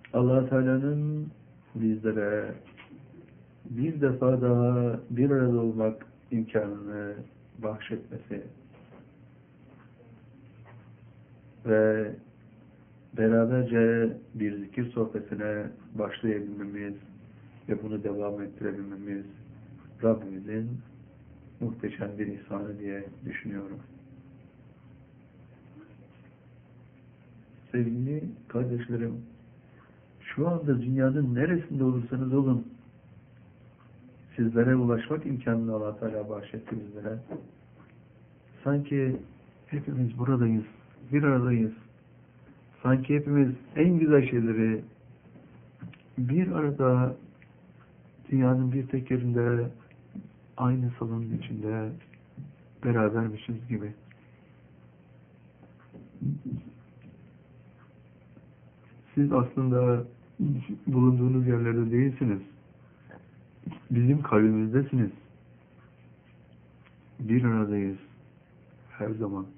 Allah Teala'nın bizlere bir defa daha bir arada olmak imkanını bahşetmesi ve beraberce bir zikir sohbetine başlayabilmemiz ve bunu devam ettirebilmemiz Rabbimizin muhteşem bir ihsanı diye düşünüyorum. Sevgili kardeşlerim, şu anda dünyanın neresinde olursanız olun, sizlere ulaşmak imkanını Allah Teala bahşetti bizlere. Sanki hepimiz buradayız, bir aradayız. Sanki hepimiz en güzel şeyleri bir arada dünyanın bir tek yerinde aynı salonun içinde berabermişiz gibi. Siz aslında bulunduğunuz yerlerde değilsiniz. Bizim kalbimizdesiniz. Bir aradayız. Her zaman.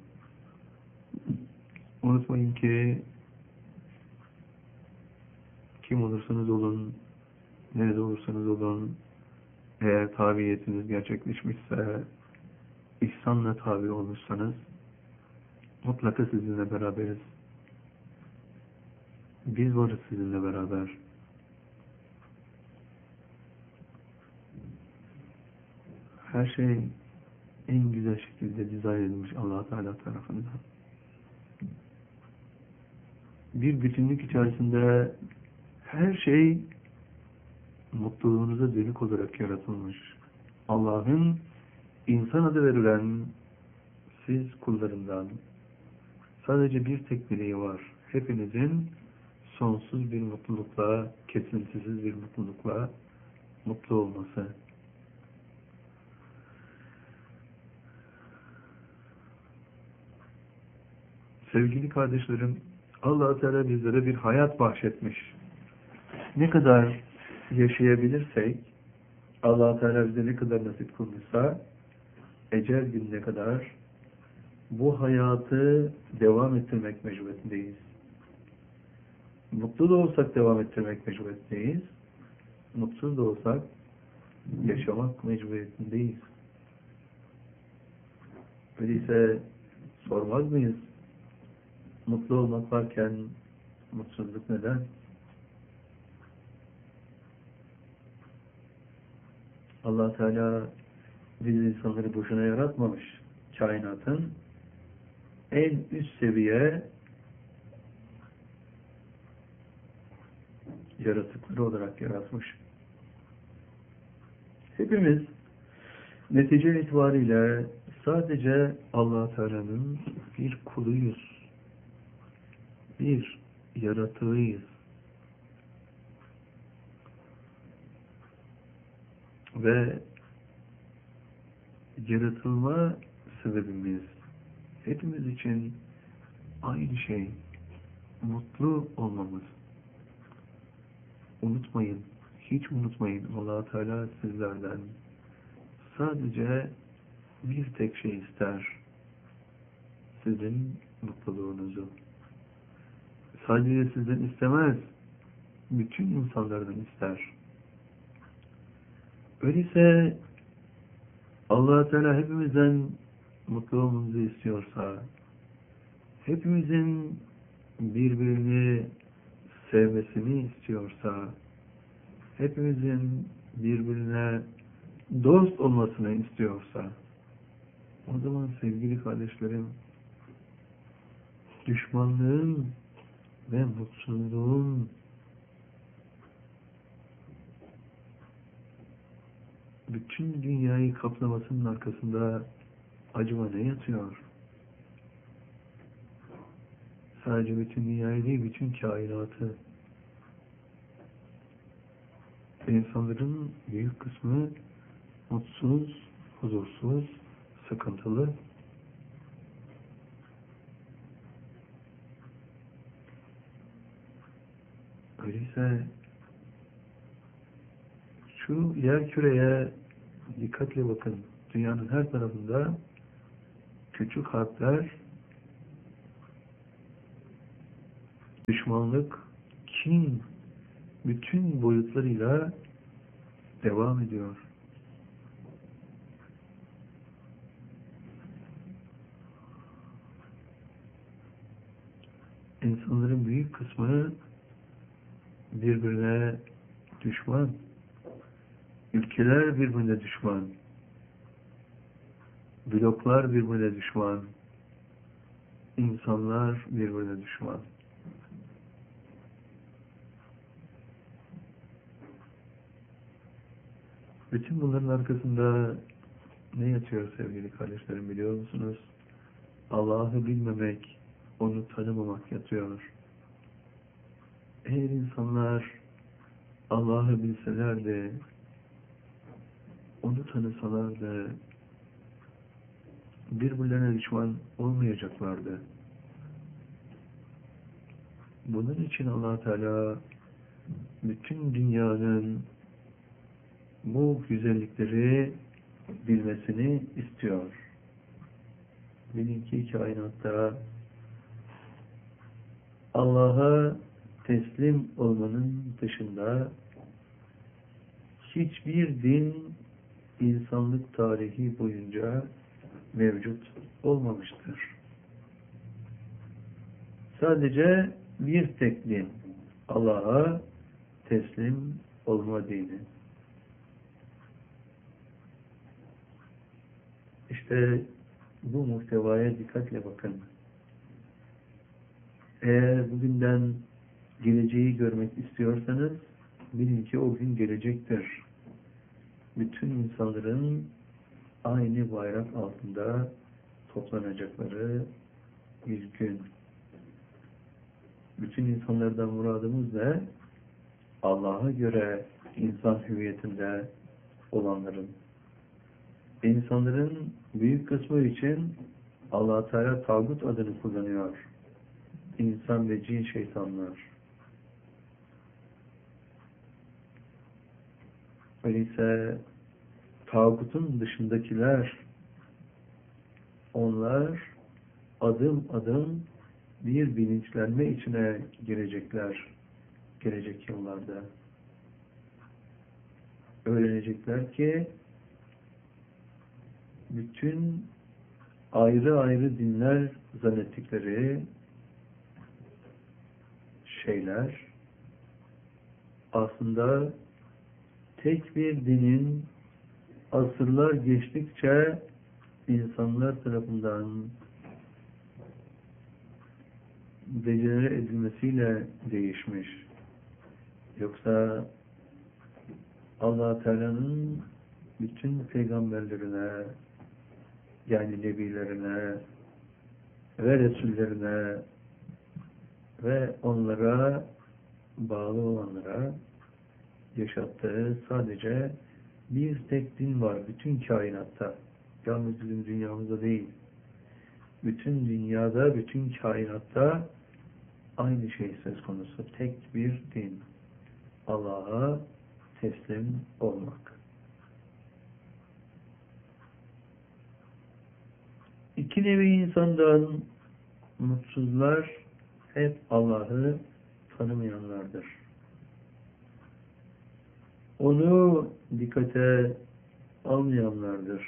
Unutmayın ki kim olursanız olun, nerede olursanız olun, eğer tabiyetiniz gerçekleşmişse, ihsanla tabi olmuşsanız, mutlaka sizinle beraberiz. Biz varız sizinle beraber. Her şey en güzel şekilde dizayn edilmiş Allah Teala tarafından. Bir bütünlük içerisinde her şey mutluluğunuza dönük olarak yaratılmış. Allah'ın insan adı verilen siz kullarından sadece bir tek dileği var. Hepinizin sonsuz bir mutlulukla, kesintisiz bir mutlulukla mutlu olması. Sevgili kardeşlerim, Allah Teala bizlere bir hayat bahşetmiş. Ne kadar yaşayabilirsek, Allah Teala bize ne kadar nasip kılmışsa, ecel gününe kadar bu hayatı devam ettirmek mecburiyetindeyiz. Mutlu da olsak devam ettirmek mecburiyetindeyiz. Mutsuz da olsak yaşamak mecburiyetindeyiz. Öyleyse sormaz mıyız? Mutlu olmak varken mutsuzluk neden? Allah Teala biz insanları boşuna yaratmamış. Kainatın en üst seviye yaratıkları olarak yaratmış. Hepimiz netice itibariyle sadece Allah Teala'nın bir kuluyuz. Bir yaratığıyız. Ve yaratılma sebebimiz hepimiz için aynı şey. Mutlu olmamız. Unutmayın, hiç unutmayın, Allah Teala sizlerden sadece bir tek şey ister. Sizin mutluluğunuzu. Sadece sizden istemez. Bütün insanlardan ister. Öyleyse Allah Teala hepimizden mutlu olmamızı istiyorsa, hepimizin birbirini sevmesini istiyorsa, hepimizin birbirine dost olmasını istiyorsa, o zaman sevgili kardeşlerim, düşmanlığın ve mutsuzluğun bütün dünyayı kaplamasının arkasında acaba ne yatıyor? Sadece bütün dünyayı değil, bütün kainatı. İnsanların büyük kısmı mutsuz, huzursuz, sıkıntılı. Öyleyse şu yerküreye dikkatle bakın. Dünyanın her tarafında küçük harfler düşmanlık, kin bütün boyutlarıyla devam ediyor. İnsanların büyük kısmı birbirine düşman. Ülkeler birbirine düşman. Bloklar birbirine düşman. İnsanlar birbirine düşman. Bütün bunların arkasında ne yatıyor sevgili kardeşlerim biliyor musunuz? Allah'ı bilmemek, onu tanımamak yatıyor. Eğer insanlar Allah'ı bilselerdi, onu tanısalardı, birbirlerine düşman olmayacaklardı. Bunun için Allah Teala bütün dünyanın bu güzellikleri bilmesini istiyor. Bilin ki kainatta Allah'a teslim olmanın dışında hiçbir din insanlık tarihi boyunca mevcut olmamıştır. Sadece bir tek din, Allah'a teslim olma dini. İşte bu muhtevaya dikkatle bakın. Eğer bugünden geleceği görmek istiyorsanız bilin ki o gün gelecektir. Bütün insanların aynı bayrak altında toplanacakları bir gün. Bütün insanlardan muradımız ne? Allah'a göre insan hüviyetinde olanların. İnsanların büyük kısmı için Allah Teala tağut adını kullanıyor. İnsan ve cin şeytanlar. Öyleyse tağutun dışındakiler, onlar adım adım bir bilinçlenme içine girecekler gelecek yıllarda. Öğrenecekler ki bütün ayrı ayrı dinler zannettikleri şeyler aslında tek bir dinin asırlar geçtikçe insanlar tarafından dejenere edilmesiyle değişmiş. Yoksa Allah Teala'nın bütün peygamberlerine, yani nebilerine ve resullerine ve onlara bağlı olanlara yaşattığı sadece bir tek din var bütün kainatta. Yalnız bizim dünyamızda değil. Bütün dünyada, bütün kainatta aynı şey söz konusu. Tek bir din. Allah'a teslim olmak. İki nevi insandan mutsuzlar hep Allah'ı tanımayanlardır. Onu dikkate almayanlardır.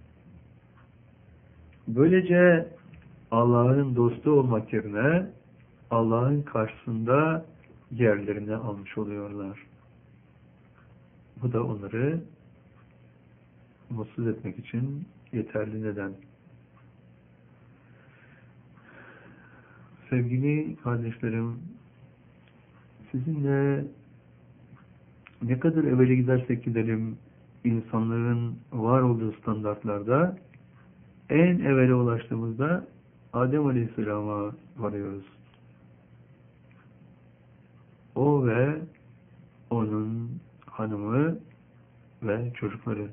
Böylece Allah'ın dostu olmak yerine Allah'ın karşısında yerlerini almış oluyorlar. Bu da onları mutsuz etmek için yeterli neden. Sevgili kardeşlerim, sizinle ne kadar evvele gidersek gidelim, insanların var olduğu standartlarda en evvele ulaştığımızda Adem Aleyhisselam'a varıyoruz. O ve onun hanımı ve çocukları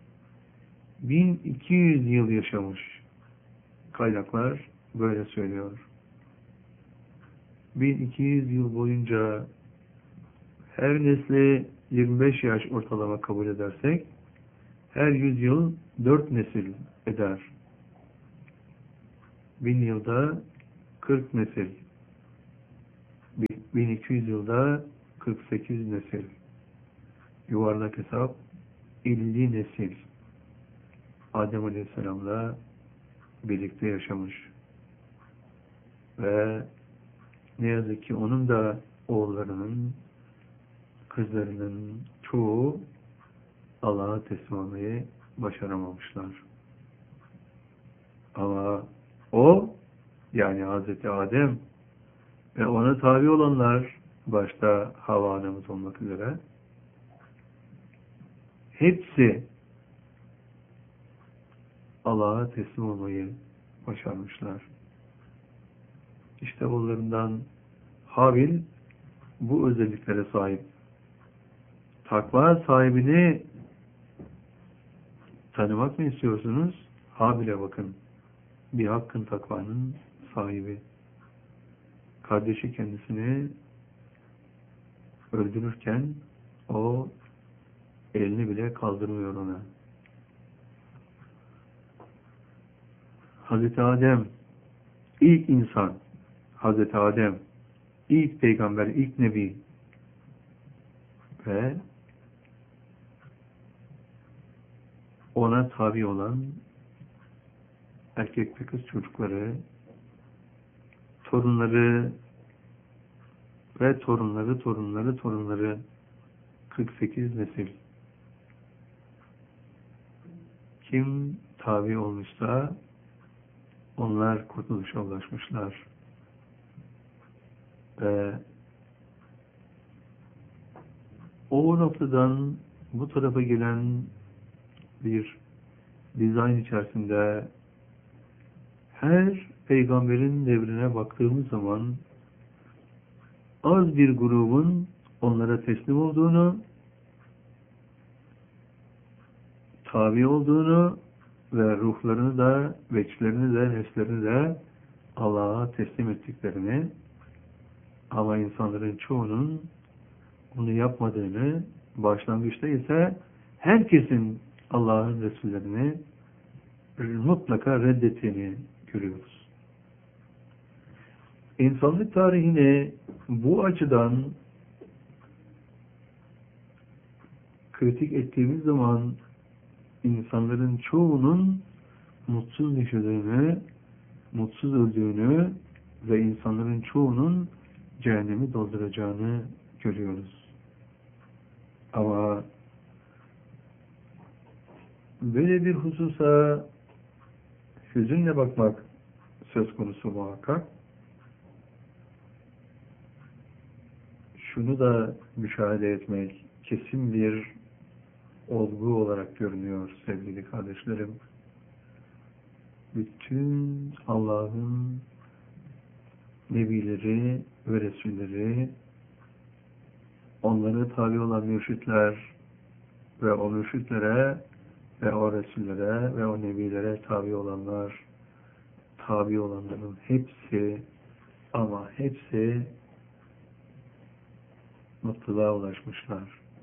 1200 yıl yaşamış. Kaynaklar böyle söylüyor. 1200 yıl boyunca her nesli 25 yaş ortalama kabul edersek her 100 yıl 4 nesil eder. 1000 yılda 40 nesil. 1200 yılda 48 nesil. Yuvarlak hesap 50 nesil. Adem Aleyhisselam'la birlikte yaşamış. Ve ne yazık ki onun da oğullarının, kızlarının çoğu Allah'a teslim olmayı başaramamışlar. Ama o, yani Hazreti Adem ve ona tabi olanlar, başta Havva anamız olmak üzere, hepsi Allah'a teslim olmayı başarmışlar. İşte oğullarından Habil bu özelliklere sahip. Takva sahibini tanımak mı istiyorsunuz? Habil'e bakın. Bir hakkın takvanın sahibi. Kardeşi kendisini öldürürken o elini bile kaldırmıyor ona. Hazreti Adem ilk insan. Hazreti Adem ilk peygamber, ilk nebi ve ona tabi olan erkek ve kız çocukları, torunları ve torunları 48 nesil. Kim tabi olmuşsa onlar kurtuluşa ulaşmışlar. Ve o noktadan bu tarafa gelen bir dizayn içerisinde her peygamberin devrine baktığımız zaman az bir grubun onlara teslim olduğunu, tabi olduğunu ve ruhlarını da, veçlerini de, nefslerini de Allah'a teslim ettiklerini, ama insanların çoğunun bunu yapmadığını, başlangıçta ise herkesin Allah'ın Resullerini mutlaka reddettiğini görüyoruz. İnsanlık tarihini bu açıdan kritik ettiğimiz zaman insanların çoğunun mutsuz yaşadığını, mutsuz öldüğünü ve insanların çoğunun cehennemi dolduracağını görüyoruz. Ama böyle bir hususa hüzünle bakmak söz konusu muhakkak. Şunu da müşahede etmek kesin bir olgu olarak görünüyor sevgili kardeşlerim. Bütün Allah'ın nebileri ve resulleri, onlara tabi olan mürşitler ve o mürşitlere ve o resullere ve o nebilere tabi olanların hepsi, ama hepsi mutluluğa ulaşmışlar.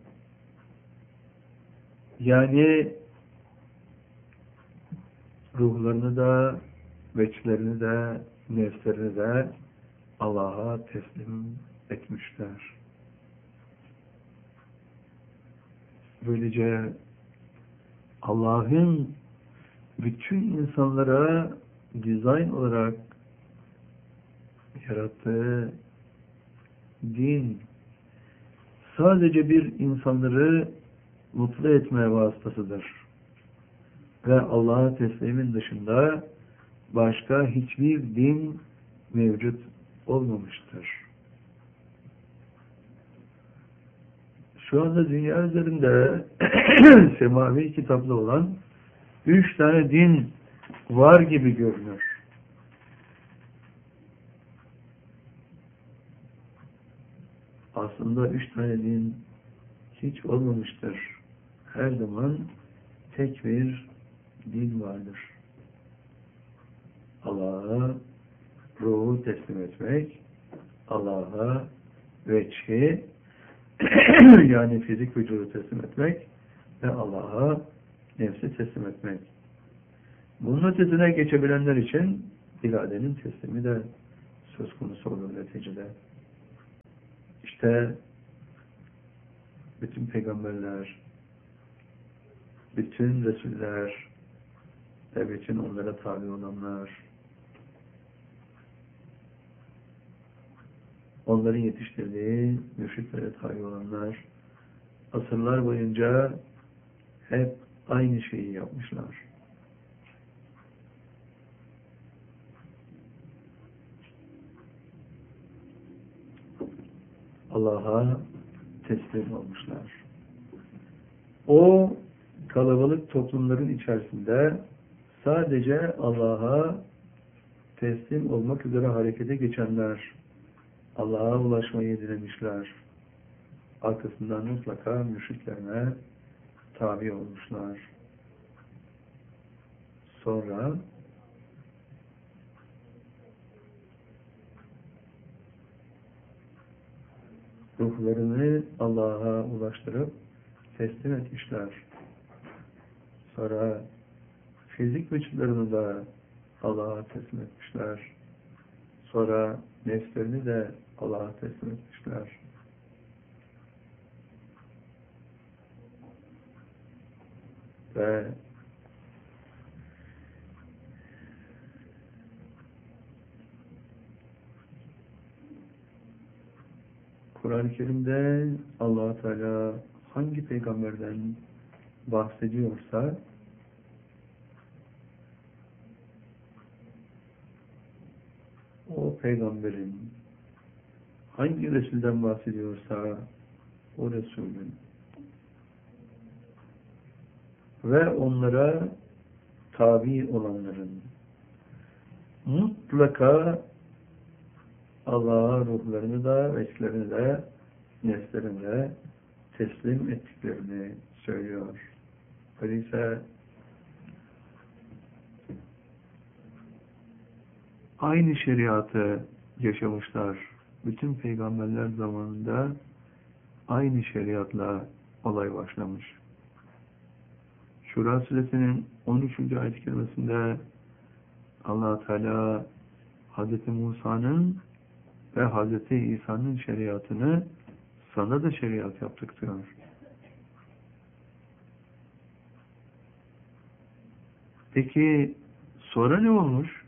Yani ruhlarını da, veçlerini de, nefslerini de Allah'a teslim etmişler. Böylece Allah'ın bütün insanlara dizayn olarak yarattığı din sadece bir insanları mutlu etme vasıtasıdır. Ve Allah'a teslimin dışında başka hiçbir din mevcut olmamıştır. Şu anda dünya üzerinde semavi kitaplı olan 3 tane din var gibi görünür. Aslında 3 tane din hiç olmamıştır. Her zaman tek bir din vardır. Allah'a ruhu teslim etmek, Allah'a veçhi yani fizik vücudu teslim etmek ve Allah'a nefsi teslim etmek. Bunun ötesine geçebilenler için iradenin teslimi de söz konusu olur neticede. İşte bütün peygamberler, bütün Resuller ve bütün onlara tabi olanlar, onların yetiştirdiği mürşitlere tabi olanlar, asırlar boyunca hep aynı şeyi yapmışlar. Allah'a teslim olmuşlar. O kalabalık toplumların içerisinde sadece Allah'a teslim olmak üzere harekete geçenler, Allah'a ulaşmayı dilemişler. Arkasından mutlaka mürşitlerine tabi olmuşlar. Sonra ruhlarını Allah'a ulaştırıp teslim etmişler. Sonra fizik vücutlarını da Allah'a teslim etmişler. Sonra nefslerini de Allah'a teslim etmişler. Ve Kur'an-ı Kerim'de Allah Teala hangi peygamberden bahsediyorsa o peygamberin, hangi Resul'den bahsediyorsa o Resul'ün ve onlara tabi olanların mutlaka Allah'a ruhlarını da, veslerini de, nefslerini de teslim ettiklerini söylüyor. Öyleyse aynı şeriatı yaşamışlar. Bütün peygamberler zamanında aynı şeriatla olay başlamış. Şura suresinin 13. ayet-i kerimesinde Allah-u Teala Hz. Musa'nın ve Hz. İsa'nın şeriatını sana da şeriat yaptık diyor. Peki sonra ne olmuş?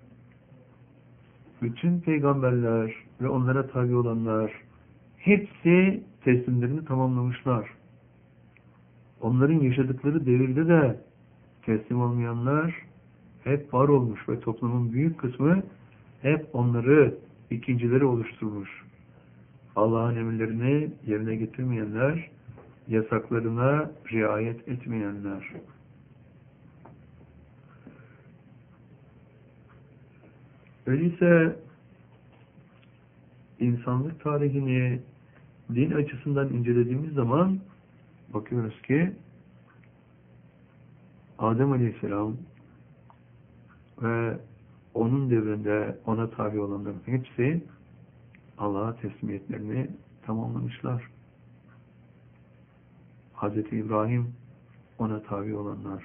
Bütün peygamberler ve onlara tabi olanlar hepsi teslimlerini tamamlamışlar. Onların yaşadıkları devirde de teslim olmayanlar hep var olmuş ve toplumun büyük kısmı hep onları, ikincileri oluşturmuş. Allah'ın emirlerini yerine getirmeyenler, yasaklarına riayet etmeyenler. Öyleyse insanlık tarihini din açısından incelediğimiz zaman bakıyoruz ki Adem Aleyhisselam ve onun devrinde ona tabi olanların hepsi Allah'a teslimiyetlerini tamamlamışlar. Hz. İbrahim ona tabi olanlar,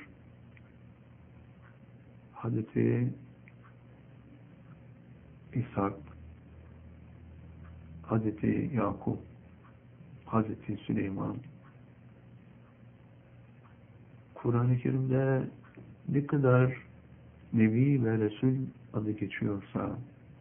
Hz. İshak, Hz. Yakup, Hz. Süleyman. Kur'an-ı Kerim'de ne kadar Nebi ve Resul adı geçiyorsa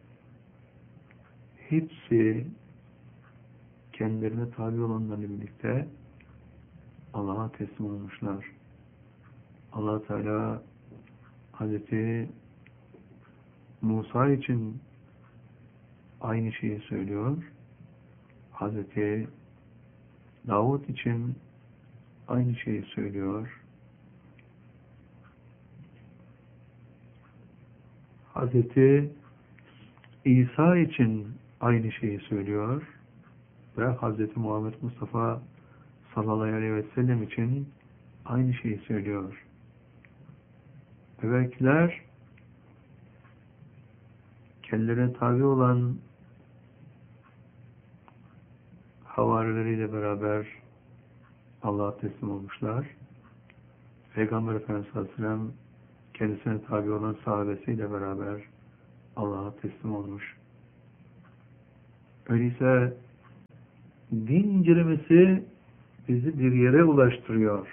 hepsi kendilerine tabi olanlarla birlikte Allah'a teslim olmuşlar. Allah Teala Hazreti Musa için aynı şeyi söylüyor. Hazreti Davud için aynı şeyi söylüyor. Hazreti İsa için aynı şeyi söylüyor ve Hazreti Muhammed Mustafa sallallahu aleyhi ve sellem için aynı şeyi söylüyor. Evvelkiler kendilerine tabi olan havarileriyle beraber Allah'a teslim olmuşlar. Peygamber Efendimiz sallallahu aleyhi ve sellem kendisine tabi olan sahabesiyle beraber Allah'a teslim olmuş. Öyleyse din incelemesi bizi bir yere ulaştırıyor.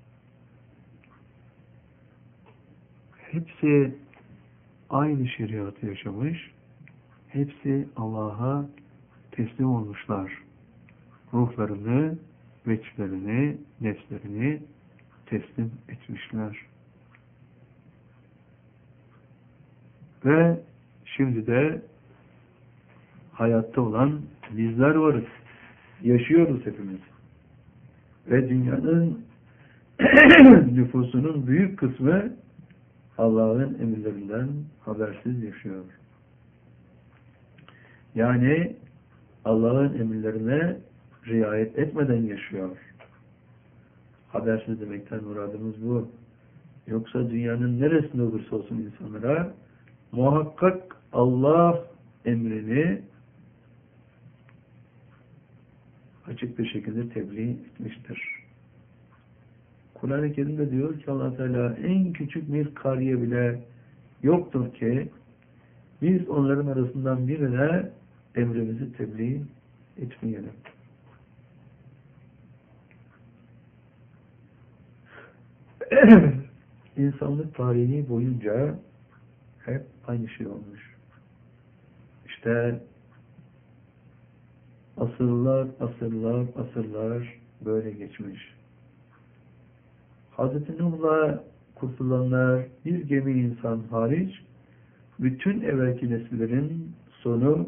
Hepsi aynı şeriatı yaşamış, hepsi Allah'a teslim olmuşlar. Ruhlarını, veçlerini, nefslerini teslim etmişler. Ve şimdi de hayatta olan bizler varız. Yaşıyoruz hepimiz. Ve dünyanın nüfusunun büyük kısmı Allah'ın emirlerinden habersiz yaşıyor. Yani Allah'ın emirlerine riayet etmeden yaşıyor. Habersiz demekten muradımız bu. Yoksa dünyanın neresinde olursa olsun insanlara muhakkak Allah emrini açık bir şekilde tebliğ etmiştir. Kur'an-ı Kerim'de diyor ki Allah Teala en küçük bir kariye bile yoktur ki biz onların arasından birine emrimizi tebliğ etmeyelim. İnsanlık tarihi boyunca hep aynı şey olmuş. İşte asırlar, asırlar, asırlar böyle geçmiş. Hz. Nuh'la kurtulanlar bir gemi insan hariç bütün evvelki nesillerin sonu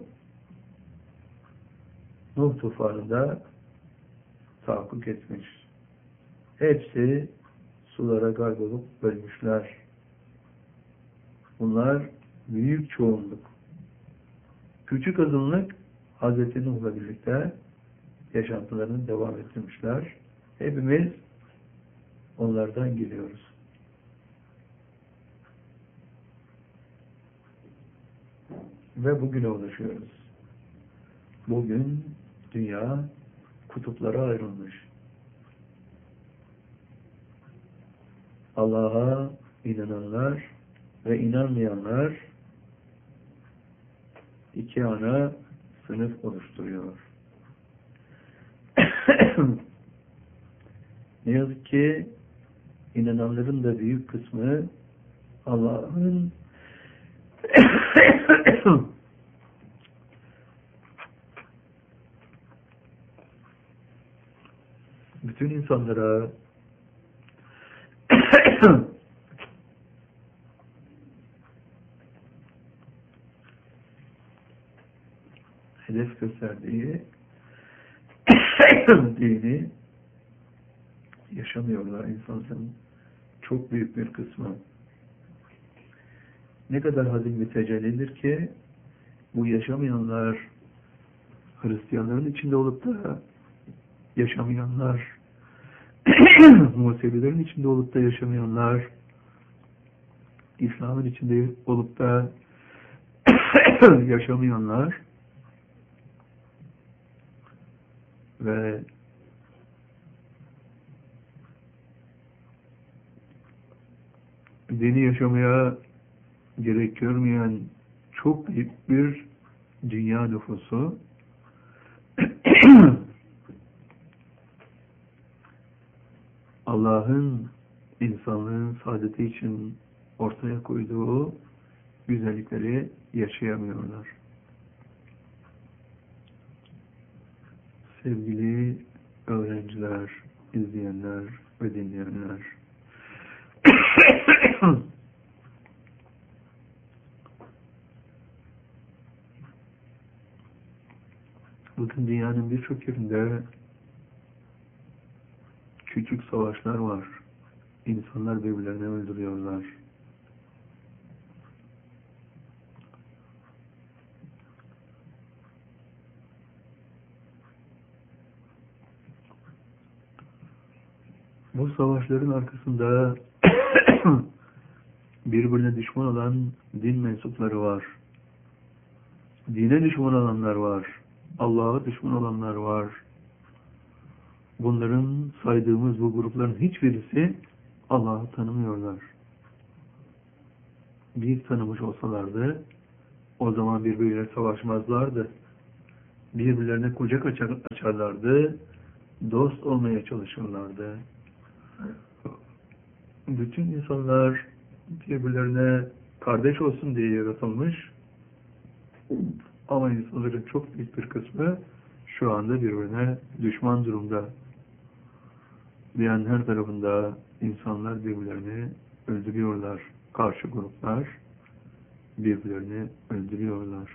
Nuh tufanında tahakkuk etmiş. Hepsi sulara gark olup ölmüşler. Bunlar büyük çoğunluk. Küçük azınlık Hz. Nuh'la birlikte yaşantılarını devam ettirmişler. Hepimiz onlardan geliyoruz. Ve bugüne ulaşıyoruz. Bugün dünya kutuplara ayrılmış. Allah'a inananlar ve inanmayanlar iki ana sınıf oluşturuyor. Ne yazık ki inananların da büyük kısmı Allah'ın bütün insanlara hedef gösterdiği dini yaşamıyorlar insanların çok büyük bir kısmı. Ne kadar hazin bir tecellidir ki bu yaşamayanlar Hristiyanların içinde olup da yaşamayanlar Musevilerin içinde olup da yaşamayanlar İslam'ın içinde olup da yaşamayanlar ve dini yaşamaya gerek görmeyen çok büyük bir dünya nüfusu Allah'ın insanlığın saadeti için ortaya koyduğu güzellikleri yaşayamıyorlar. Sevgili öğrenciler, izleyenler ve dinleyenler, bugün dünyanın birçok yerinde küçük savaşlar var. İnsanlar birbirlerini öldürüyorlar. Bu savaşların arkasında birbirine düşman olan din mensupları var. Dine düşman olanlar var. Allah'a düşman olanlar var. Bunların saydığımız bu grupların hiçbirisi Allah'ı tanımıyorlar. Bir tanımış olsalardı o zaman birbirleriyle savaşmazlardı. Birbirlerine kucak açarlardı. dost olmaya çalışırlardı. Bütün insanlar birbirlerine kardeş olsun diye yaratılmış. Ama insanların çok büyük bir kısmı şu anda birbirine düşman durumda. Dünyanın her tarafında insanlar birbirlerini öldürüyorlar. Karşı gruplar birbirlerini öldürüyorlar.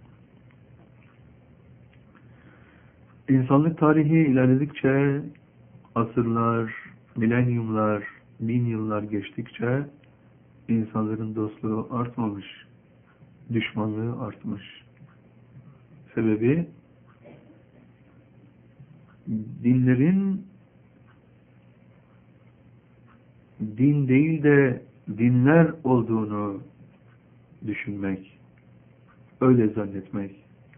İnsanlık tarihi ilerledikçe, asırlar, milenyumlar, 1000 yıllar geçtikçe insanların dostluğu artmamış, düşmanlığı artmış. Sebebi dinlerin din değil de dinler olduğunu düşünmek, öyle zannetmek.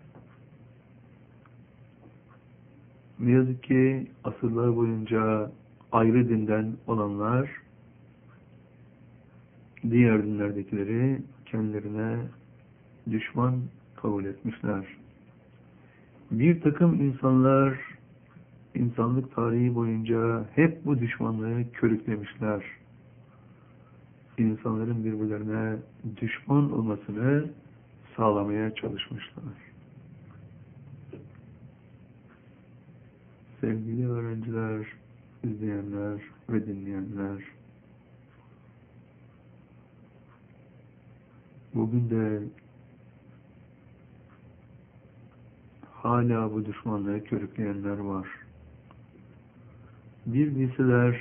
Ne yazık ki asırlar boyunca ayrı dinden olanlar diğer dinlerdekileri kendilerine düşman kabul etmişler. Bir takım insanlar insanlık tarihi boyunca hep bu düşmanlığı körüklemişler. İnsanların birbirlerine düşman olmasını sağlamaya çalışmışlar. Sevgili öğrenciler, izleyenler ve dinleyenler, bugün de hala bu düşmanlığı körükleyenler var. Bir bilseler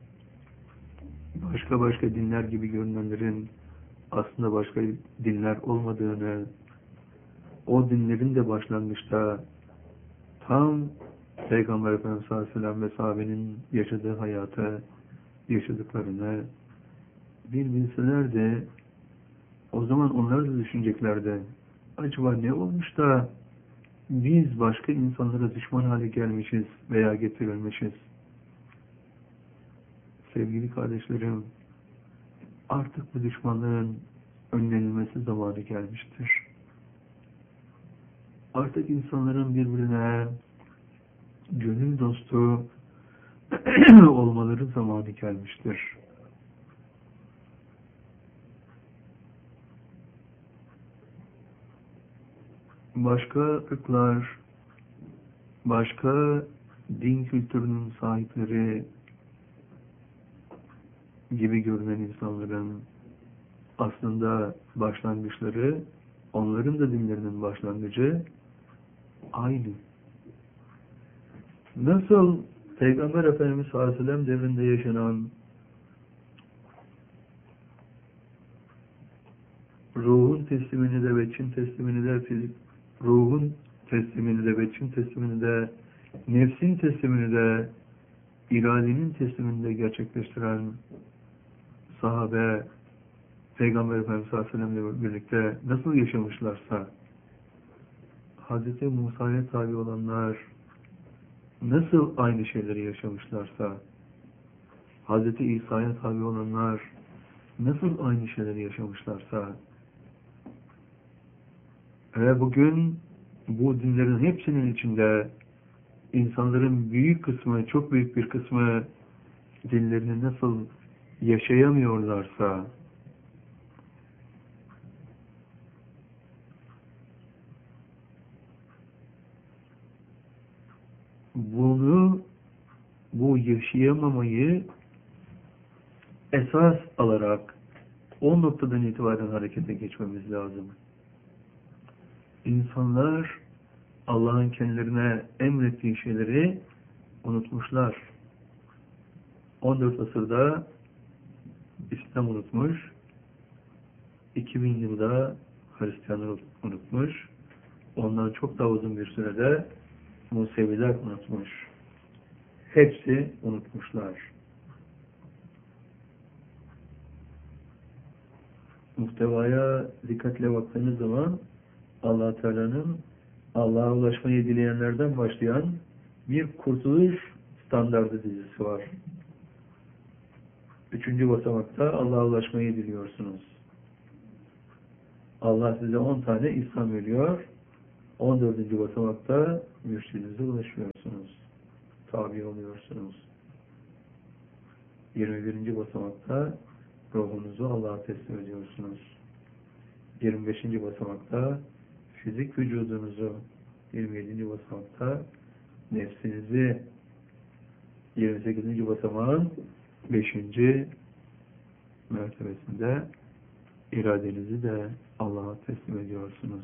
başka dinler gibi görünenlerin aslında başka dinler olmadığını, o dinlerin de başlangıçta tam Peygamber Efendimiz sallallahu aleyhi ve sellem ve sahabenin yaşadığı hayatı, yaşadıklarını bir bilseler de o zaman onlar da düşüneceklerdi. Acaba ne olmuş da biz başka insanlara düşman hale gelmişiz veya getirilmişiz? Sevgili kardeşlerim, artık bu düşmanlığın önlenilmesi zamanı gelmiştir. Artık insanların birbirine gönül dostu olmaları zamanı gelmiştir. Başka ırklar, başka din kültürünün sahipleri gibi görünen insanların aslında başlangıçları, onların da dinlerinin başlangıcı aynı. Nasıl Peygamber Efendimiz sallallahu aleyhi ve sellem devrinde yaşanan ruhun teslimini de ve Çin teslimini de ruhun teslimini de ve Çin teslimini de nefsin teslimini de iradenin teslimini de gerçekleştiren sahabe Peygamber Efendimiz sallallahu aleyhi ve sellemle birlikte nasıl yaşamışlarsa Hz. Musa'ya tabi olanlar nasıl aynı şeyleri yaşamışlarsa Hz. İsa'ya tabi olanlar nasıl aynı şeyleri yaşamışlarsa ve bugün bu dinlerin hepsinin içinde insanların büyük kısmı, çok büyük bir kısmı dinlerini nasıl yaşayamıyorlarsa bu yaşayamamayı esas alarak o noktadan itibaren harekete geçmemiz lazım. İnsanlar Allah'ın kendilerine emrettiği şeyleri unutmuşlar. 14 asırda İslam unutmuş, 2000 yılda Hristiyanlar unutmuş, ondan çok daha uzun bir sürede Museviler unutmuş. Hepsi unutmuşlar. Muhtevaya dikkatle baktığınız zaman Allah Teala'nın Allah'a ulaşmayı dileyenlerden başlayan bir kurtuluş standardı dizisi var. 3. basamakta Allah'a ulaşmayı diliyorsunuz. Allah size 10 tane İslam veriyor. 14. basamakta mürşidinize ulaşıyorsunuz. tabi oluyorsunuz. 21. basamakta ruhunuzu Allah'a teslim ediyorsunuz. 25. basamakta fizik vücudunuzu, 27. basamakta nefsinizi, 28. basamağın 5. mertebesinde iradenizi de Allah'a teslim ediyorsunuz.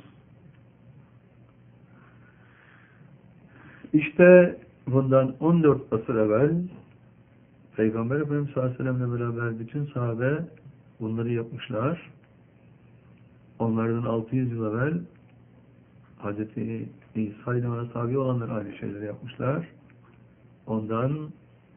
İşte bundan 14 asır evvel Peygamber Efendimiz sallallahu aleyhi ve sellem'le beraber bütün sahabe bunları yapmışlar. Onlardan 600 yıl evvel Hz. İsa ile ona tabi olanlar aynı şeyleri yapmışlar. Ondan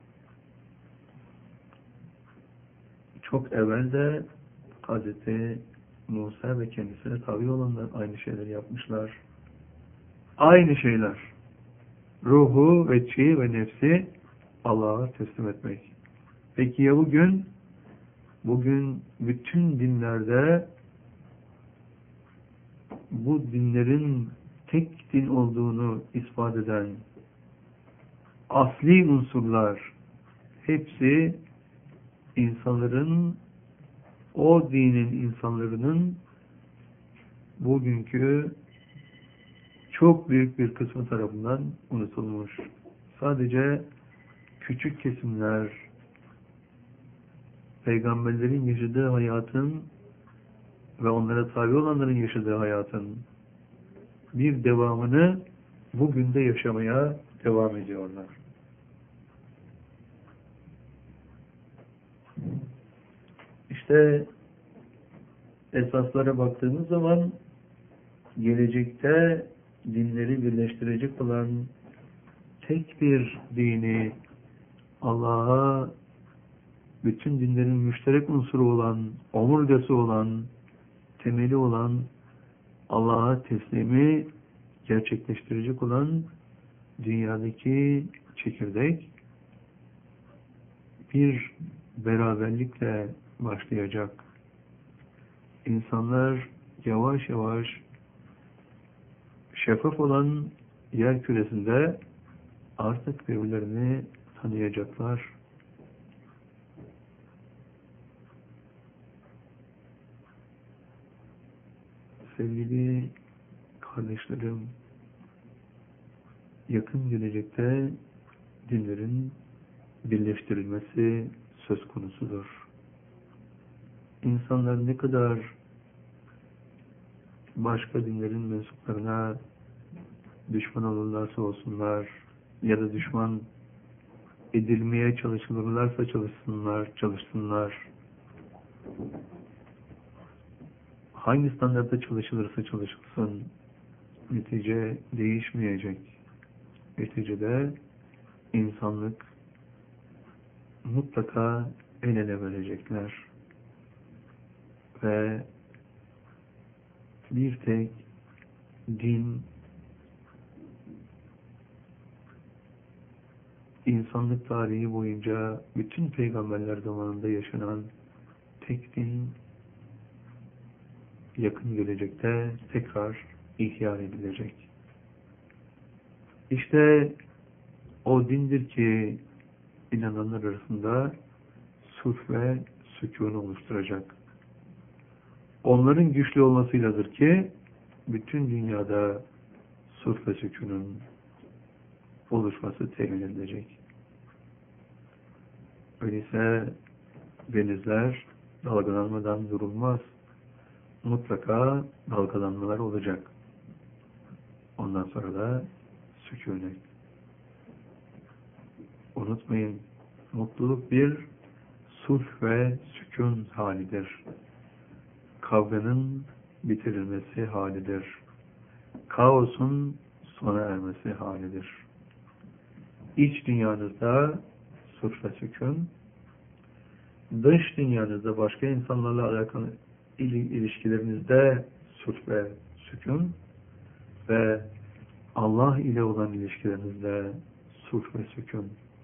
çok evvel de Hz. Musa ve kendisine tabi olanlar aynı şeyleri yapmışlar. Aynı şeyler. Ruhu ve çiğ ve nefsi Allah'a teslim etmek. Peki ya bugün? Bugün bütün dinlerde bu dinlerin tek din olduğunu ispat eden asli unsurlar hepsi insanların, o dinin insanların bugünkü çok büyük bir kısmı tarafından unutulmuş. Sadece küçük kesimler peygamberlerin yaşadığı hayatın ve onlara tabi olanların yaşadığı hayatın bir devamını bugün de yaşamaya devam ediyorlar. İşte esaslara baktığımız zaman gelecekte dinleri birleştirecek olan tek bir dini, Allah'a bütün dinlerin müşterek unsuru olan, omurgası olan, temeli olan, Allah'a teslimi gerçekleştirecek olan dünyadaki çekirdek bir beraberlikle başlayacak. İnsanlar yavaş yavaş şeffaf olan yer küresinde artık birbirlerini tanıyacaklar. Sevgili kardeşlerim, yakın gelecekte dinlerin birleştirilmesi söz konusudur. İnsanlar ne kadar başka dinlerin mensuplarına düşman olurlarsa olsunlar ya da düşman edilmeye çalışılırlarsa çalışsınlar. Hangi standartta çalışılırsa çalışılsın, netice değişmeyecek. Neticede insanlık mutlaka el ele verecekler. Ve bir tek din, insanlık tarihi boyunca bütün peygamberler zamanında yaşanan tek din yakın gelecekte tekrar ihya edilecek. İşte o dindir ki inananlar arasında sulh ve sükûn oluşturacak. Onların güçlü olmasıyladır ki bütün dünyada sulh ve sükûnun oluşması temin edilecek. Öyleyse denizler dalgalanmadan durulmaz. Mutlaka dalgalanmalar olacak. Ondan sonra da sükûnet. Unutmayın, mutluluk bir sulh ve sükûn halidir. Kavganın bitirilmesi halidir. Kaosun sona ermesi halidir. İç dünyanızda sulh ve sükûn, dış dünyanızda başka insanlarla alakalı ilişkilerinizde sulh ve sükûn ve Allah ile olan ilişkilerinizde sulh ve sükûn.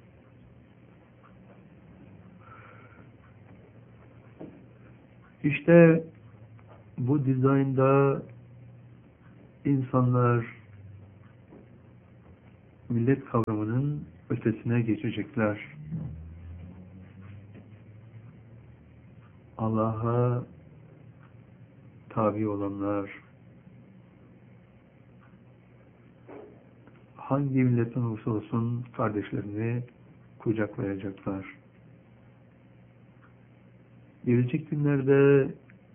İşte bu dizaynda insanlar millet kavramının ötesine geçecekler. Allah'a tabi olanlar, hangi milletten olursa olsun kardeşlerini kucaklayacaklar. Gelecek günlerde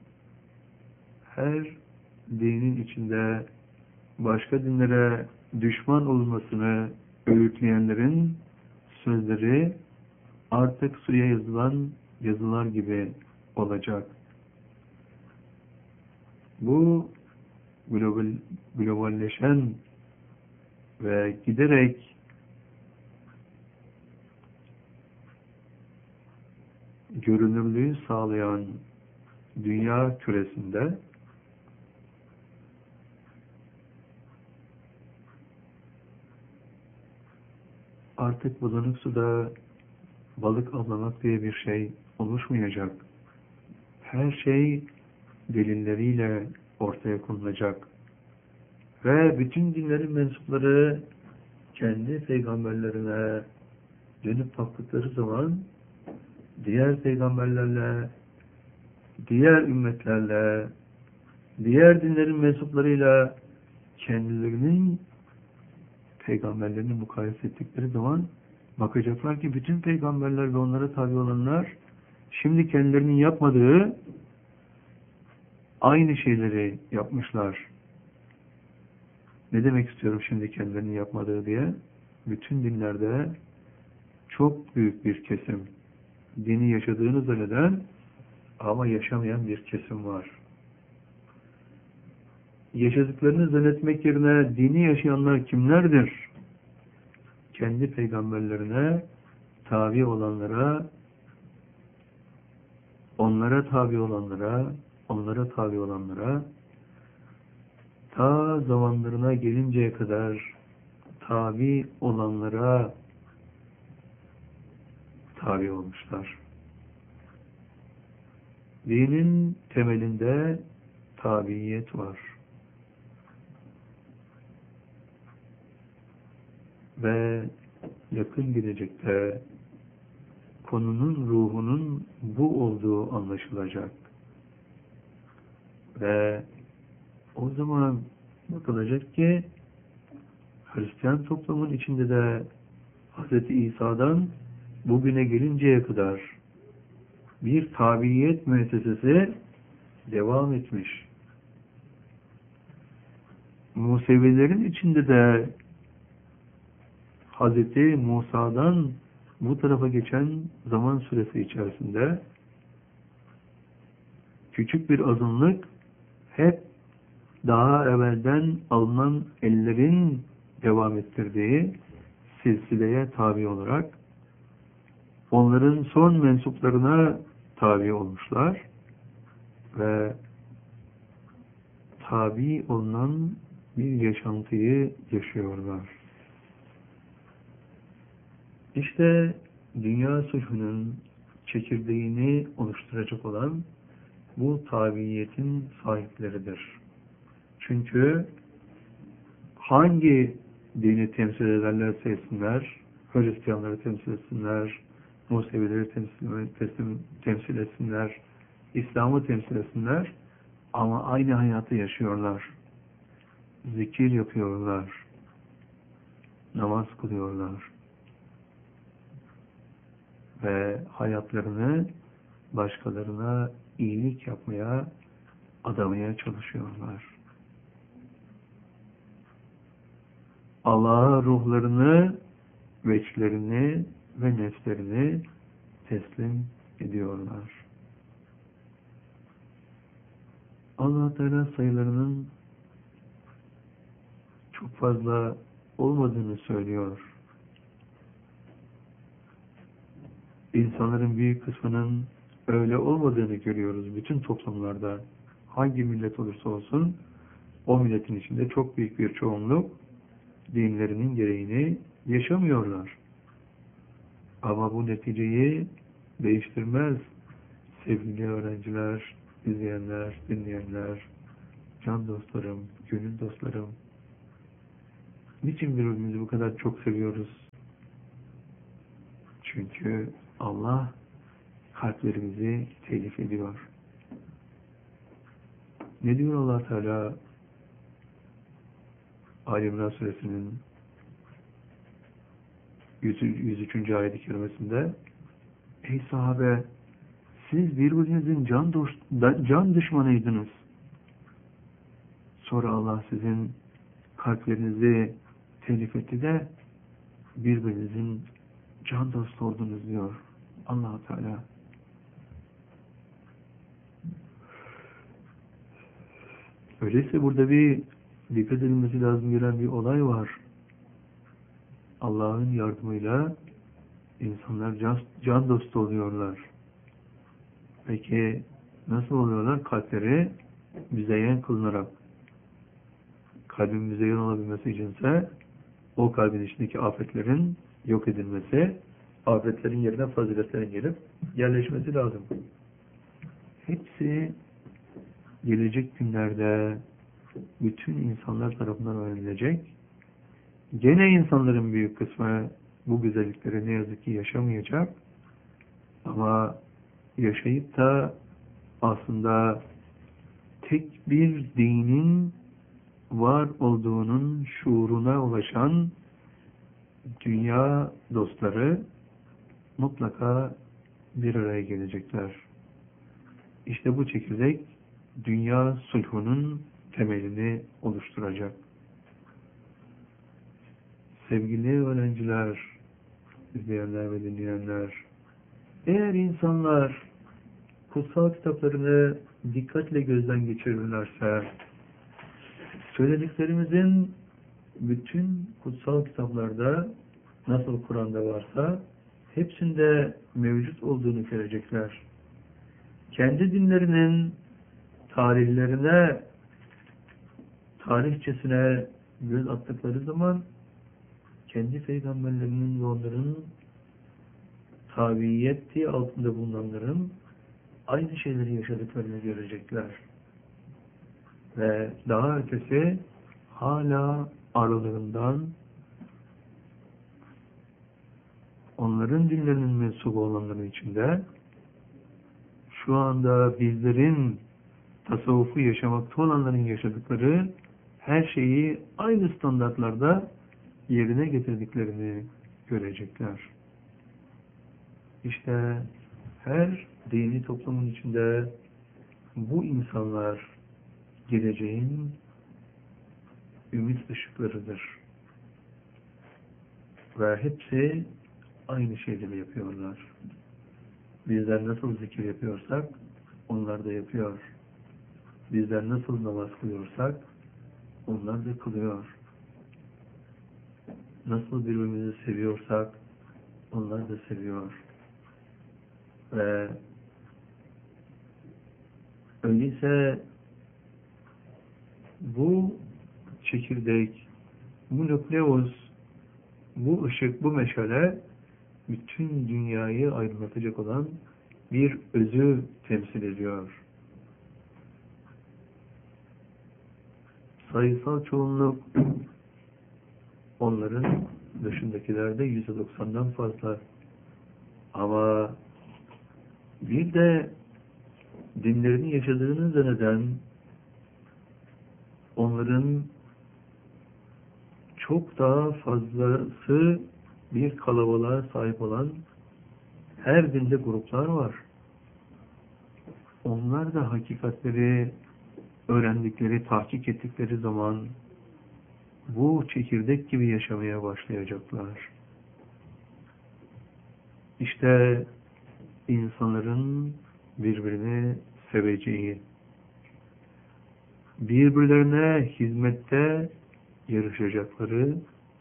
her dinin içinde başka dinlere düşman olmasını öğütleyenlerin sözleri artık suya yazılan yazılar gibi olacak. Bu globalleşen ve giderek görünürlüğü sağlayan dünya küresinde artık bulanık suda balık avlamak diye bir şey oluşmayacak. Her şey delilleriyle ortaya konulacak. Ve bütün dinlerin mensupları kendi peygamberlerine dönüp baktıkları zaman diğer peygamberlerle, diğer ümmetlerle, diğer dinlerin mensuplarıyla kendilerinin peygamberlerini mukayese ettikleri zaman bakacaklar ki bütün peygamberler ve onlara tabi olanlar şimdi kendilerinin yapmadığı aynı şeyleri yapmışlar. Ne demek istiyorum şimdi kendilerinin yapmadığı diye? Bütün dinlerde çok büyük bir kesim, dini yaşadığını zanneden ama yaşamayan bir kesim var. Yaşadıklarını zannetmek yerine dini yaşayanlar kimlerdir? Kendi peygamberlerine tabi olanlara, onlara tabi olanlara, ta zamanlarına gelinceye kadar tabi olanlara tabi olmuşlar. Dinin temelinde tabiyet var. Ve yakın gelecekte konunun ruhunun bu olduğu anlaşılacak. Ve o zaman bakılacak ki Hristiyan toplumun içinde de Hz. İsa'dan bugüne gelinceye kadar bir tabiyet müessesesi devam etmiş. Musevilerin içinde de Hz. Musa'dan bu tarafa geçen zaman süresi içerisinde küçük bir azınlık hep daha evvelden alınan ellerin devam ettirdiği silsileye tabi olarak onların son mensuplarına tabi olmuşlar ve tabi olunan bir yaşantıyı yaşıyorlar. İşte dünya sulhunun çekirdeğini oluşturacak olan bu tabiiyetin sahipleridir. Çünkü hangi dini temsil ederlerse etsinler, Hristiyanları temsil etsinler, Musevileri temsil etsinler, İslam'ı temsil etsinler ama aynı hayatı yaşıyorlar. Zikir yapıyorlar, namaz kılıyorlar ve hayatlarını başkalarına iyilik yapmaya, adamaya çalışıyorlar. Allah'a ruhlarını, veçlerini ve nefslerini teslim ediyorlar. Allah Teala sayılarının çok fazla olmadığını söylüyor. İnsanların büyük kısmının öyle olmadığını görüyoruz bütün toplumlarda. Hangi millet olursa olsun o milletin içinde çok büyük bir çoğunluk dinlerinin gereğini yaşamıyorlar. Ama bu neticeyi değiştirmez. Sevgili öğrenciler, izleyenler, dinleyenler, can dostlarım, gönül dostlarım. Niçin birbirimizi bu kadar çok seviyoruz? Çünkü Allah kalplerimizi telif ediyor. Ne diyor Allah Teala Ali İmran suresinin 103. ayet-i kerimesinde? Ey sahabe, siz birbirinizin can düşmanıydınız. Sonra Allah sizin kalplerinizi telif etti de birbirinizin can dostu oldunuz diyor Allah Teala. Öyleyse burada bir dikkat edilmesi lazım gelen bir olay var. Allah'ın yardımıyla insanlar can dostu oluyorlar. Peki nasıl oluyorlar? Kalpleri müzeyyen kılınarak. Kalbin müzeyyen olabilmesi içinse o kalbin içindeki afetlerin yok edilmesi, afetlerin yerine faziletlerin gelip yerleşmesi lazım. Hepsi gelecek günlerde bütün insanlar tarafından öğrenilecek. Gene insanların büyük kısmı bu güzellikleri ne yazık ki yaşamayacak. Ama yaşayıp da aslında tek bir dinin var olduğunun şuuruna ulaşan dünya dostları mutlaka bir araya gelecekler. İşte bu çekirdek dünya sulhunun temelini oluşturacak. Sevgili öğrenciler, izleyenler ve dinleyenler, eğer insanlar kutsal kitaplarını dikkatle gözden geçirirlerse, söylediklerimizin bütün kutsal kitaplarda nasıl Kur'an'da varsa hepsinde mevcut olduğunu görecekler. Kendi dinlerinin tarihçesine göz attıkları zaman kendi peygamberlerinin ve onların tabiiyeti altında bulunanların aynı şeyleri yaşadıklarını görecekler. Ve daha ötesi hala aralarından onların dinlerinin mensubu olanların içinde şu anda bizlerin tasavvufu yaşamakta olanların yaşadıkları her şeyi aynı standartlarda yerine getirdiklerini görecekler. İşte her dini toplumun içinde bu insanlar geleceğin ümit ışıklarıdır. Ve hepsi aynı şeyleri yapıyorlar. Bizler nasıl zikir yapıyorsak onlar da yapıyor. Bizler nasıl namaz kılıyorsak onlar da kılıyor. Nasıl birbirimizi seviyorsak onlar da seviyor. Ve öyleyse bu çekirdek, bu nükleus, bu ışık, bu meşale bütün dünyayı aydınlatacak olan bir özü temsil ediyor. Sayısal çoğunluk onların dışındakilerde %90'dan fazla. Ama bir de dinlerini yaşadığını zanneden onların çok daha fazlası bir kalabalığa sahip olan her dinde gruplar var. Onlar da hakikatleri öğrendikleri, tahkik ettikleri zaman bu çekirdek gibi yaşamaya başlayacaklar. İşte insanların birbirini seveceği, birbirlerine hizmette yarışacakları,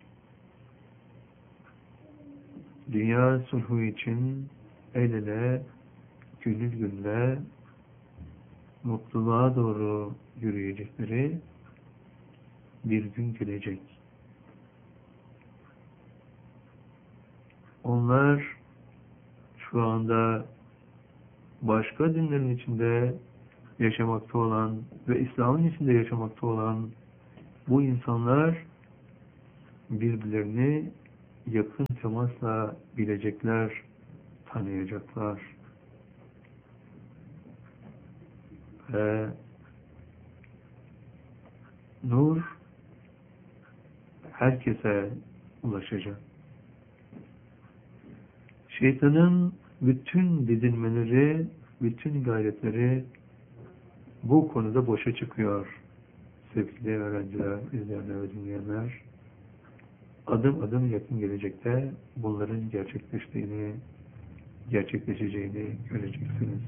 dünya sulhu için el ele, gönül gönüle mutluluğa doğru yürüyecekleri bir gün gelecek. Onlar şu anda başka dinlerin içinde yaşamakta olan ve İslam'ın içinde yaşamakta olan bu insanlar birbirlerini yakın temasla bilecekler, tanıyacaklar. Ve nur herkese ulaşacak. Şeytanın bütün didinmeleri, bütün gayretleri bu konuda boşa çıkıyor. Sevgili öğrenciler, izleyenler ve dinleyenler, adım adım yakın gelecekte bunların gerçekleşeceğini göreceksiniz.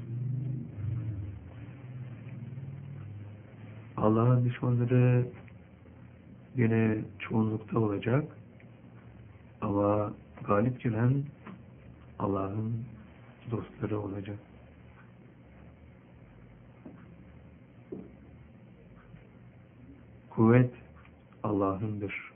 Allah'ın düşmanları yine çoğunlukta olacak ama galip gelen Allah'ın dostları olacak. Kuvvet Allah'ındır.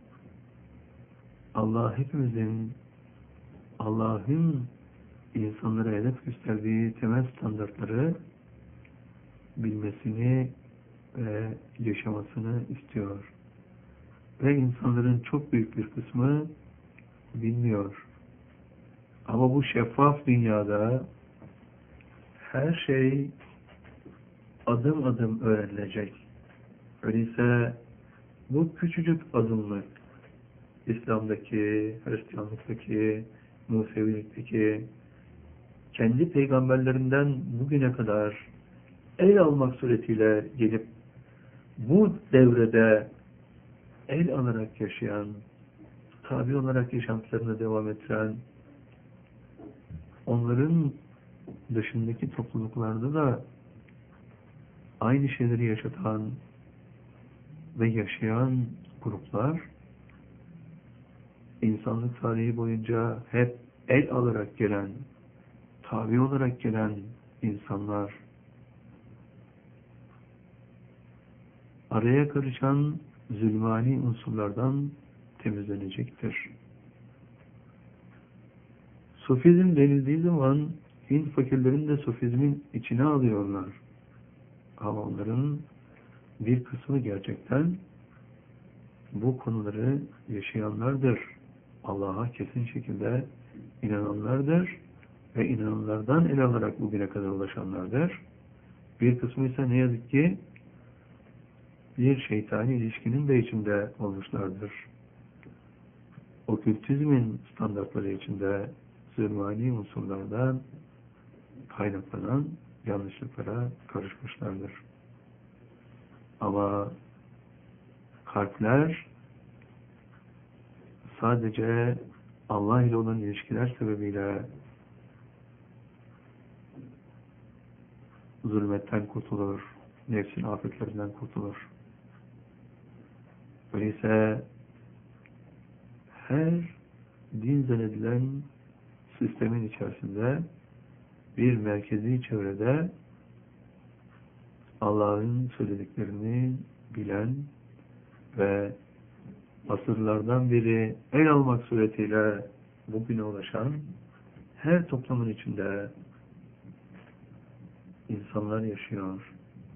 Allah hepimizin Allah'ın insanlara hedef gösterdiği temel standartları bilmesini ve yaşamasını istiyor. Ve insanların çok büyük bir kısmı bilmiyor. Ama bu şeffaf dünyada her şey adım adım öğrenilecek. Öyleyse bu küçücük adımlık İslam'daki, Hristiyanlıktaki, Musevilikteki kendi peygamberlerinden bugüne kadar el almak suretiyle gelip bu devrede el alarak yaşayan, tabi olarak yaşantılarını devam ettiren, onların dışındaki topluluklarda da aynı şeyleri yaşatan ve yaşayan gruplar, insanlık tarihi boyunca hep el alarak gelen, tabi olarak gelen insanlar, araya karışan zulmani unsurlardan temizlenecektir. Sofizm denildiği zaman Hint fakirlerin de sofizmin içine alıyorlar. Ama onların bir kısmı gerçekten bu konuları yaşayanlardır. Allah'a kesin şekilde inananlardır ve inananlardan el alarak bugüne kadar ulaşanlardır. Bir kısmı ise ne yazık ki bir şeytani ilişkinin de içinde olmuşlardır. Okültizmin standartları içinde zulmani unsurlardan kaynaklanan yanlışlıklara karışmışlardır. Ama kalpler sadece Allah ile olan ilişkiler sebebiyle zulmetten kurtulur, nefsin afetlerinden kurtulur. Öyleyse her din zannedilen sistemin içerisinde bir merkezi çevrede Allah'ın söylediklerini bilen ve asırlardan beri el almak suretiyle bugüne ulaşan her toplumun içinde insanlar yaşıyor.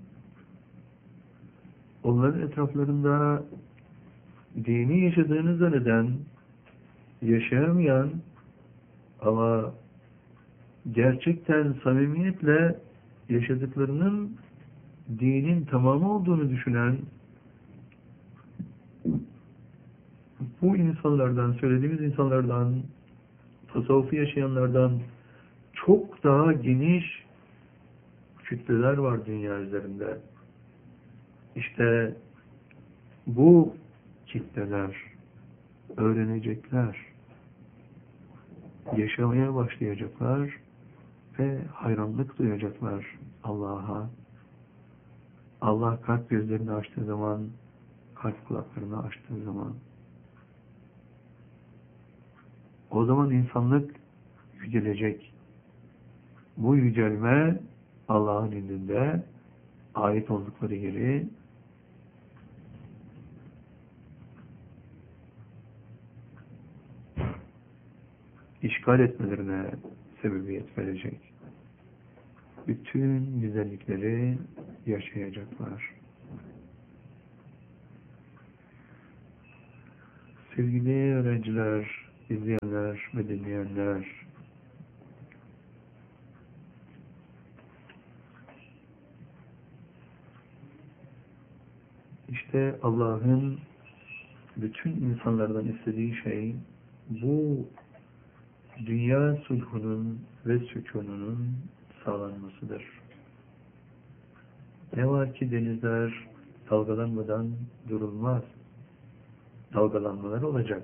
Onların etraflarında dini yaşadığını zanneden, yaşayamayan ama gerçekten samimiyetle yaşadıklarının dinin tamamı olduğunu düşünen bu insanlardan, söylediğimiz insanlardan, tasavvufu yaşayanlardan çok daha geniş kütleler var dünya üzerinde. İşte bu kitleler öğrenecekler, yaşamaya başlayacaklar ve hayranlık duyacaklar Allah'a. Allah kalp gözlerini açtığı zaman, kalp kulaklarını açtığı zaman, o zaman insanlık yücelecek. Bu yücelme Allah'ın indinde ait oldukları yeri işgal etmelerine sebebiyet verecek. Bütün güzellikleri yaşayacaklar. Sevgili öğrenciler, izleyenler ve dinleyenler, işte Allah'ın bütün insanlardan istediği şey bu dünya sulhunun ve sükununun sağlanmasıdır. Ne var ki denizler dalgalanmadan durulmaz. Dalgalanmalar olacak.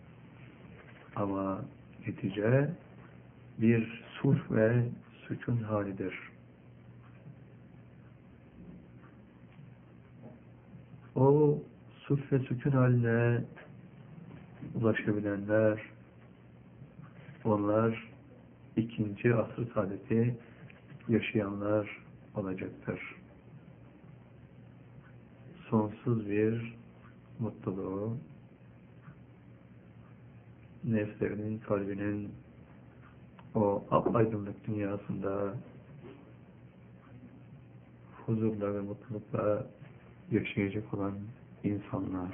Ama netice bir sulh ve sükun halidir. O sulh ve sükun haline ulaşabilenler, onlar ikinci asr-ı saadeti yaşayanlar olacaktır. Sonsuz bir mutluluğu, nefslerinin, kalbinin o aydınlık dünyasında huzurla ve mutlulukla yaşayacak olan insanlar.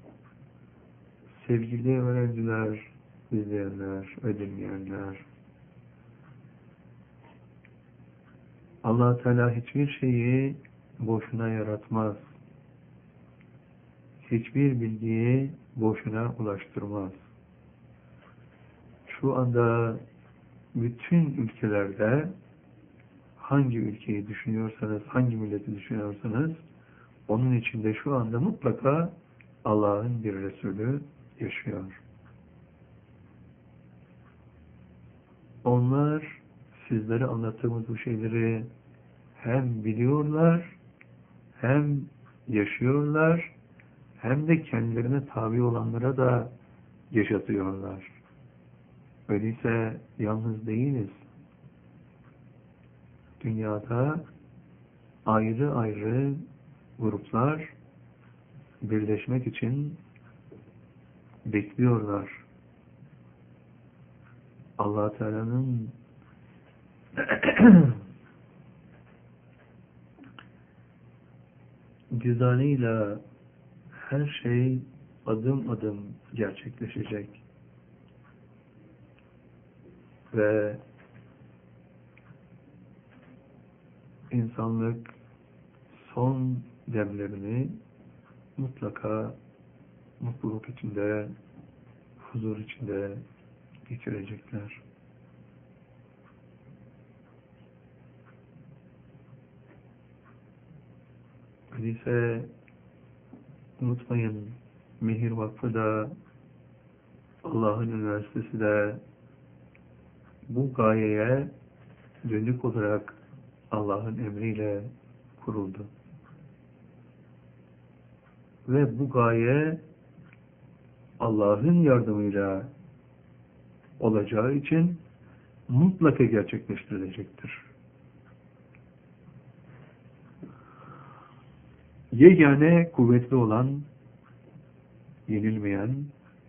Sevgili öğrenciler, izleyenler ve dinleyenler, Allah Teala hiçbir şeyi boşuna yaratmaz. Hiçbir bilgiyi boşuna ulaştırmaz. Şu anda bütün ülkelerde hangi ülkeyi düşünüyorsanız, hangi milleti düşünüyorsanız onun içinde şu anda mutlaka Allah'ın bir Resulü yaşıyor. Onlar sizlere anlattığımız bu şeyleri hem biliyorlar, hem yaşıyorlar, hem de kendilerine tabi olanlara da yaşatıyorlar. Öyleyse yalnız değiliz. Dünyada ayrı ayrı gruplar birleşmek için bekliyorlar. Allah Teala'nın güzaniyle her şey adım adım gerçekleşecek. Ve insanlık son demlerini mutlaka mutluluk içinde, huzur içinde geçirecekler. Öyleyse unutmayın, Mihir Vakfı da, Allah'ın Üniversitesi de bu gayeye dönük olarak Allah'ın emriyle kuruldu. Ve bu gaye Allah'ın yardımıyla olacağı için mutlaka gerçekleştirilecektir. Yegane kuvvetli olan, yenilmeyen,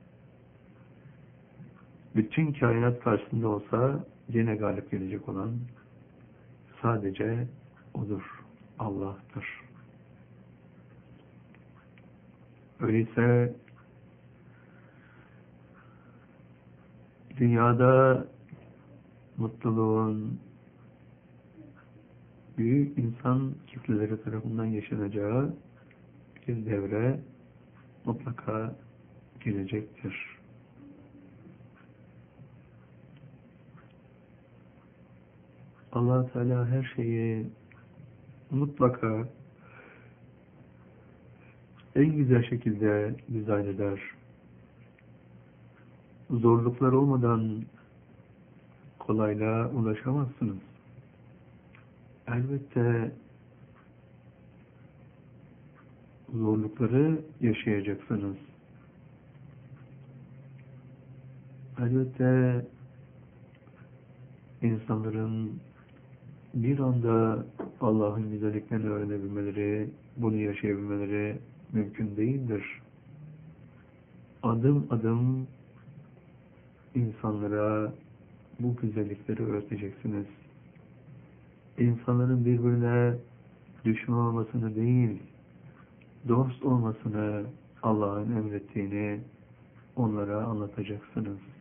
bütün kainat karşısında olsa yine galip gelecek olan sadece O'dur, Allah'tır. Öyleyse dünyada mutluluğun büyük insan kitleleri tarafından yaşanacağı bir devre mutlaka gelecektir. Allah Teala her şeyi mutlaka en güzel şekilde dizayn eder. Zorluklar olmadan kolaylığa ulaşamazsınız. Elbette zorlukları yaşayacaksınız. Elbette insanların bir anda Allah'ın güzelliklerini öğrenebilmeleri, bunu yaşayabilmeleri mümkün değildir. Adım adım insanlara bu güzellikleri öğreteceksiniz. İnsanların birbirine düşman olmasını değil, dost olmasını Allah'ın emrettiğini onlara anlatacaksınız.